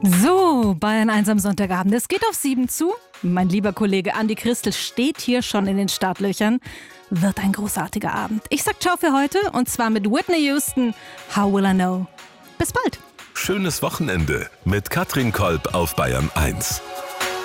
So, Bayern 1 am Sonntagabend. Es geht auf 7 zu. Mein lieber Kollege Andi Christel steht hier schon in den Startlöchern. Wird ein großartiger Abend. Ich sag ciao für heute und zwar mit Whitney Houston. How will I know? Bis bald. Schönes Wochenende mit Katrin Kolb auf Bayern 1.